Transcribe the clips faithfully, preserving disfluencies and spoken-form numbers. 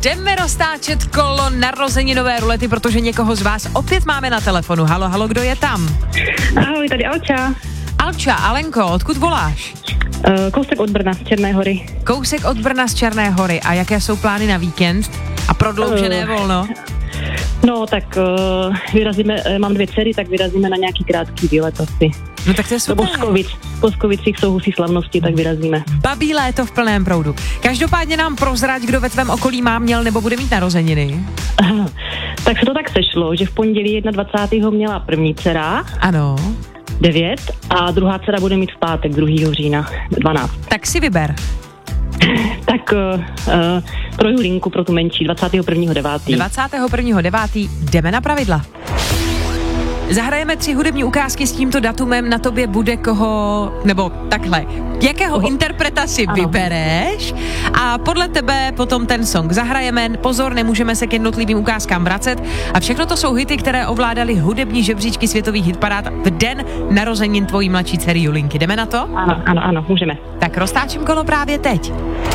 jdeme roztáčet kolo narozeninové rulety, protože někoho z vás opět máme na telefonu. Halo, halo, kdo je tam? Ahoj, tady Alča. Alča, Alenko, odkud voláš? Uh, kousek od Brna, z Černé Hory. Kousek od Brna z Černé Hory. A jaké jsou plány na víkend? A prodloužené uh, volno? No, tak uh, vyrazíme, mám dvě dcery, tak vyrazíme na nějaký krátký výlet asi. No tak to je super. Do Boskovic. V Boskovicích jsou husí slavnosti, tak vyrazíme. Babí léto v plném proudu. Každopádně nám prozrať, kdo ve tvém okolí má, měl nebo bude mít narozeniny. Aha. Tak se to tak sešlo, že v pondělí dvacátého prvního měla první dcera. Ano. devět a druhá dcera bude mít v pátek druhého října dvanáct. Tak si vyber. Tak uh, uh, pro Julinku, pro tu menší, dvacátého prvního devátého dvacátého prvního devátého jdeme na pravidla. Zahrajeme tři hudební ukázky s tímto datumem, na tobě bude koho, nebo takhle, jakého koho? Interpreta si ano. vybereš a podle tebe potom ten song zahrajeme. Pozor, nemůžeme se k jednotlivým ukázkám vracet a všechno to jsou hity, které ovládaly hudební žebříčky světových hitparád v den narozenin tvojí mladší dcery Julinky. Jdeme na to? Ano, ano, ano, můžeme. Tak roztáčím kolo právě teď.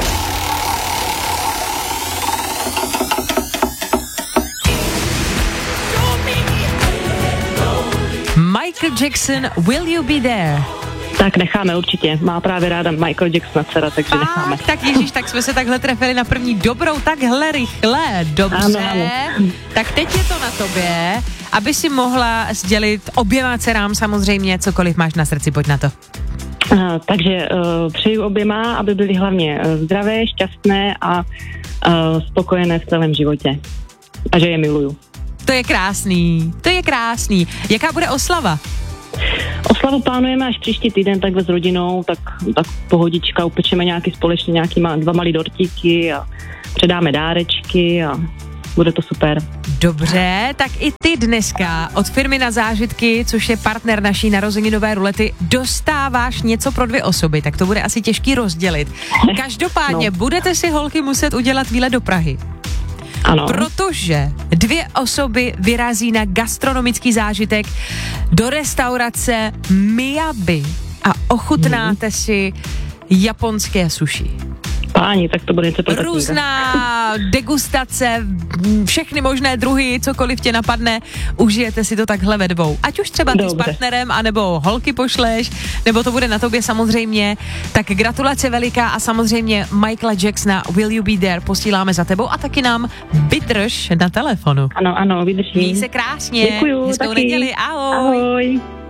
Michael Jackson, Will You Be There? Tak necháme určitě. Má právě ráda Michael Jacksona dcera, takže Fakt? necháme. Tak ježíš, tak jsme se takhle trefili na první dobrou, takhle rychle. Dobře. Ano, ano. Tak teď je to na tobě, aby si mohla sdělit oběma dcerám samozřejmě, cokoliv máš na srdci, pojď na to. Uh, takže uh, přeju oběma, aby byly hlavně uh, zdravé, šťastné a uh, spokojené v celém životě. A že je miluju. To je krásný, to je krásný. Jaká bude oslava? Oslavu plánujeme až příští týden takhle s rodinou, tak, tak pohodička, upečeme nějaký společně nějaký má, dva malý dortíky a předáme dárečky a bude to super. Dobře, tak i ty dneska od firmy Na zážitky, což je partner naší narozeninové rulety, dostáváš něco pro dvě osoby, tak to bude asi těžký rozdělit. Každopádně no. budete si holky muset udělat výlet do Prahy. Ano. Protože dvě osoby vyrazí na gastronomický zážitek do restaurace Miyabi a ochutnáte hmm. si japonské sushi. Páni, tak to bude něco pro Různá degustace, všechny možné druhy, cokoliv tě napadne, užijete si to takhle ve dvou. Ať už třeba ty Dobře. s partnerem, anebo holky pošleš, nebo to bude na tobě samozřejmě. Tak gratulace veliká a samozřejmě Michaela Jacksona Will You Be There posíláme za tebou a taky nám vydrž na telefonu. Ano, ano, vydržím. Měj se krásně. Děkuju, Hezkou taky. neděli, ahoj. Ahoj.